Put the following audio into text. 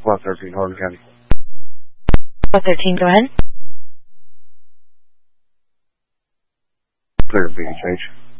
Squad 13, Hardin County. Squad 13, go ahead. Clear, BHH.